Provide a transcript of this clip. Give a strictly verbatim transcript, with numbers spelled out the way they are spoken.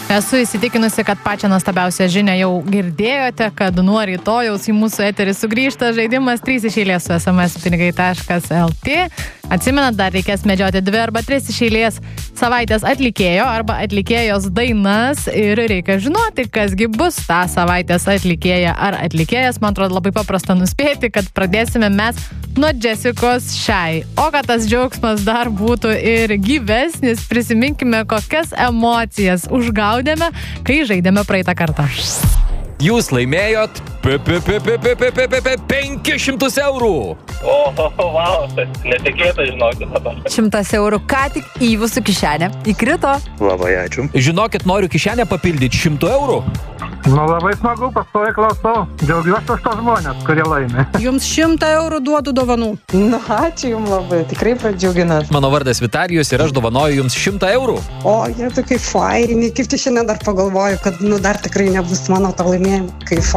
Esu įsitikinusi, kad pačią nuostabiausią žinią jau girdėjote, kad nuo rytojaus į mūsų eterį sugrįžta žaidimas trys iš eilės su smspinigai taškas lt. Atsimenat, dar reikės medžioti dvi arba tris iš eilės savaitės atlikėjo arba atlikėjos dainas ir reikia žinoti, kasgi bus tą savaitės atlikėja ar atlikėjas. Man atrodo labai paprasta nuspėti, kad pradėsime mes nuo Jessicos Shy. O kad tas džiaugsmas dar būtų ir gyvesnis, prisiminkime, kokias emocijas užgaudėme, kai žaidėme praeitą kartą. Jūs laimėjot penkis šimtus eurų. O, wow, netikėtai, žinokit dabar. Šimtas eurų ką tik į jūsų kišenę įkrito. Labai ačiū. Žinokit, noriu kišenę papildyti šimtų eurų. Nu, labai smagu, pastovi klausau. Džiaugiuosi už tos žmonės, kurie laimė. Jums šimtą eurų duodu dovanų. Nu, ačiū jums labai, tikrai pradžiuginat. Mano vardas Vitalijus ir aš dovanoju jums šimtą eurų. O, jie tokie faini, kaip tai šiandien dar pagalvoju, kad nu dar tikrai nebus mano to laimėjimo. Kaip